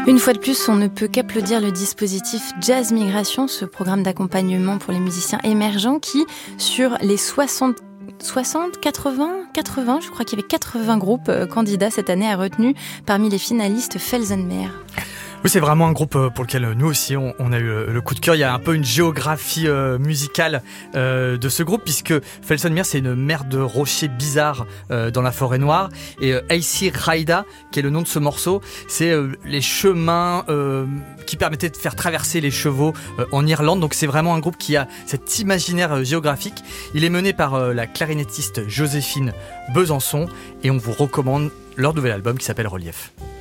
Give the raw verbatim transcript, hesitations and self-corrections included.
Une fois de plus, on ne peut qu'applaudir le dispositif Jazz Migration, ce programme d'accompagnement pour les musiciens émergents qui, sur les soixante, soixante, quatre-vingts, quatre-vingts, je crois qu'il y avait quatre-vingts groupes euh, candidats cette année, a retenu parmi les finalistes Felsenmeer. Oui, c'est vraiment un groupe pour lequel nous aussi on, on a eu le coup de cœur. Il y a un peu une géographie euh, musicale euh, de ce groupe, puisque Felsenmeer, c'est une mer de rochers bizarres euh, dans la forêt noire, et euh, Eysir Raida, qui est le nom de ce morceau, c'est euh, les chemins euh, qui permettaient de faire traverser les chevaux euh, en Irlande. Donc c'est vraiment un groupe qui a cet imaginaire euh, géographique. Il est mené par euh, la clarinettiste Joséphine Besançon, et on vous recommande leur nouvel album qui s'appelle Relief.